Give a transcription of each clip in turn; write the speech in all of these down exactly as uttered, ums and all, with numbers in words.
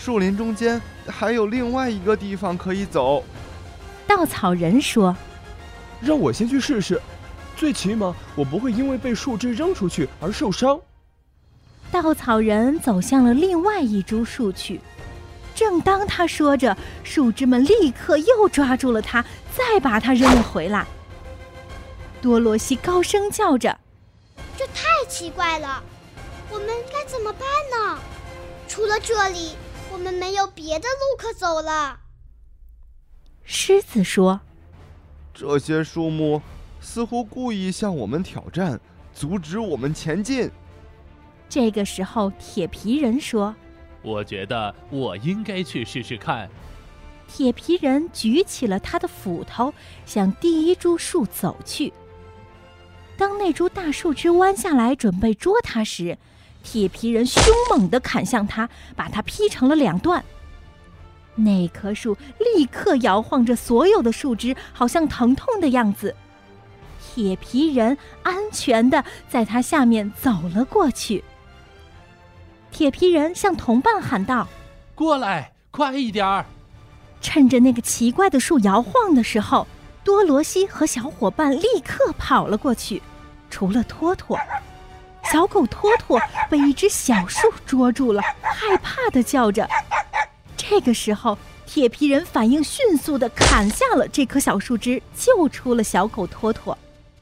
树林中间还有另外一个地方可以走。 稻草人说： 让我先去试试，最起码我不会因为被树枝扔出去而受伤。 稻草人走向了另外一株树去，正当他说着，树枝们立刻又抓住了他，再把他扔了回来。多罗西高声叫着： 这太奇怪了，我们该怎么办呢？除了这里，我们没有别的路可走了。 狮子说： 这些树木似乎故意向我们挑战，阻止我们前进。 这个时候，铁皮人说： 我觉得我应该去试试看。 铁皮人举起了他的斧头，向第一株树走去。当那株大树枝弯下来准备捉他时，铁皮人凶猛地砍向他，把他劈成了两段。那棵树立刻摇晃着所有的树枝，好像疼痛的样子。铁皮人安全地在它下面走了过去。铁皮人向同伴喊道： 过来，快一点儿！ 趁着那个奇怪的树摇晃的时候，多罗西和小伙伴立刻跑了过去。除了托托，小狗托托被一只小树捉住了，害怕地叫着。这个时候，铁皮人反应迅速地砍下了这棵小树枝，救出了小狗托托。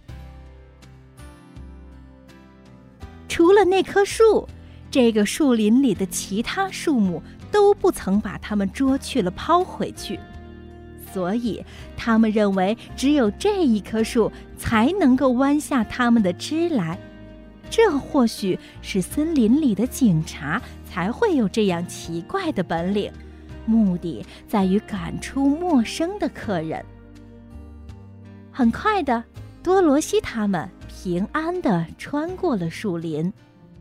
除了那棵树，这个树林里的其他树木都不曾把它们捉去了抛回去，所以他们认为只有这一棵树才能够弯下它们的枝来。这或许是森林里的警察才会有这样奇怪的本领，目的在于赶出陌生的客人。很快的，多罗西他们平安地穿过了树林。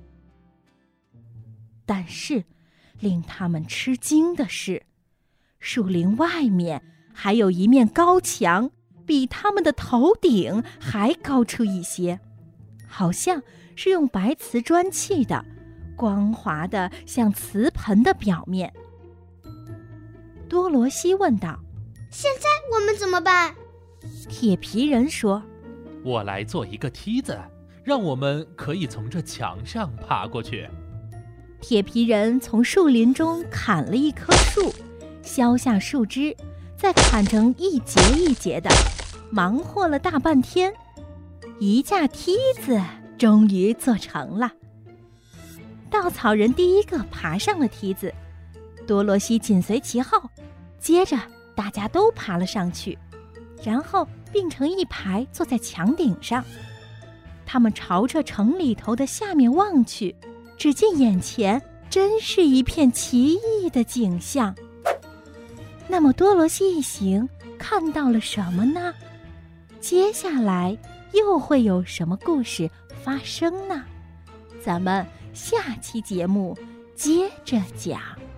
但是令他们吃惊的是，树林外面还有一面高墙，比他们的头顶还高出一些，好像是用白瓷砖砌的，光滑的像瓷盆的表面。多罗西问道： 现在我们怎么办？ 铁皮人说： 我来做一个梯子，让我们可以从这墙上爬过去。 铁皮人从树林中砍了一棵树，削下树枝，再砍成一节一节的，忙活了大半天，一架梯子终于做成了。稻草人第一个爬上了梯子，多罗西紧随其后，接着大家都爬了上去，然后并成一排坐在墙顶上。他们朝着城里头的下面望去，只见眼前真是一片奇异的景象。那么多罗西一行看到了什么呢？接下来又会有什么故事发生呢？咱们下期节目接着讲。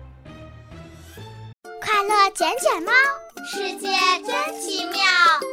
快乐捡捡猫，世界真奇妙。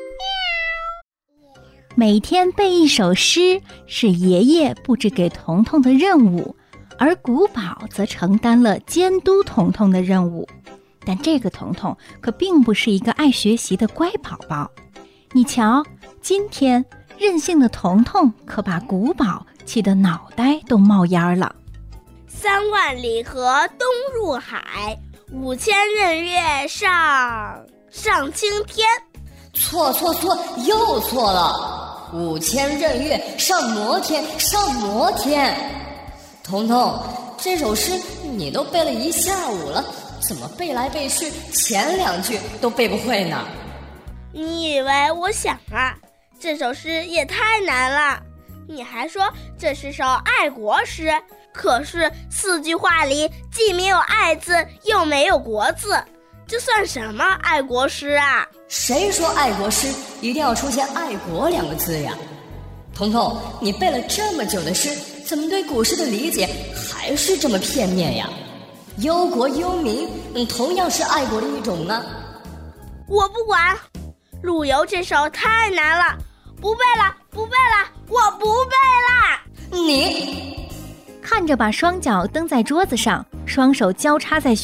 每天背一首诗是爷爷布置给彤彤的任务，而古堡则承担了监督彤彤的任务。但这个彤彤可并不是一个爱学习的乖宝宝。你瞧，今天任性的彤彤可把古堡气得脑袋都冒烟了。 三万里河东入海，五千仞岳上上青天。 错错错，又错了。五千仞岳上摩天，上摩天。彤彤，这首诗你都背了一下午了，怎么背来背去前两句都背不会呢？ 你以为我想啊？这首诗也太难了。你还说这是首爱国诗，可是四句话里既没有爱字，又没有国字，这算什么爱国诗啊？ 谁说爱国诗一定要出现爱国两个字呀？彤彤，你背了这么久的诗，怎么对古诗的理解还是这么片面呀？忧国忧民，嗯，同样是爱国的一种呢。 我不管，陆游这首太难了，不背了，不背了，我不背了。 你看着把双脚蹬在桌子上，双手交叉在